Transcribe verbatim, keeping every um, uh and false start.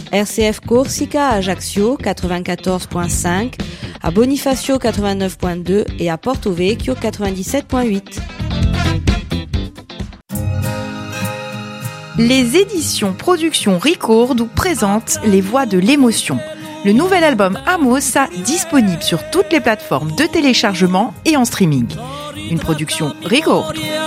R C F Corsica à Ajaccio quatre-vingt-quatorze virgule cinq, à Bonifacio quatre-vingt-neuf virgule deux et à Porto Vecchio quatre-vingt-dix-sept virgule huit. Les éditions Production Record vous présentent Les Voix de l'émotion. Le nouvel album Amosa, disponible sur toutes les plateformes de téléchargement et en streaming. Une production Record.